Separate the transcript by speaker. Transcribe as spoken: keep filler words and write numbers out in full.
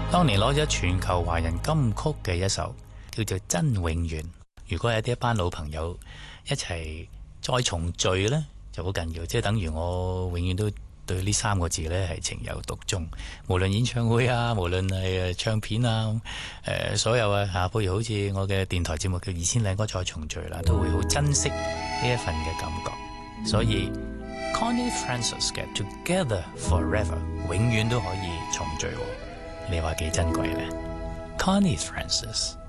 Speaker 1: 當年攞咗全球華人金曲嘅一首叫做《真永遠》。如果有啲一班老朋友一齊再重聚呢，就好緊要，即係等於我永遠都對呢三個字呢係情有獨鍾。無論演唱會啊，無論係唱片啊，誒、呃、所有啊嚇，譬如好似我嘅電台節目叫《二千靚歌再重聚》啦，都會好珍惜呢一份嘅感覺。所以 Connie Francis 嘅 Together Forever 永遠都可以重聚，你話幾珍貴呢？ Connie Francis